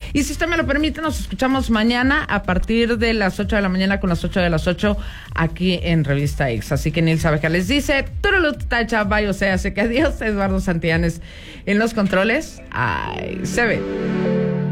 Y si usted me lo permite, nos escuchamos mañana a partir de las 8 de la mañana con las 8 de las 8 aquí en Revista X. Así que Nilsa Beca les dice, turulut, tacha, bye, o sea, sé que adiós. Eduardo Santillanes en los controles. Ay, se ve.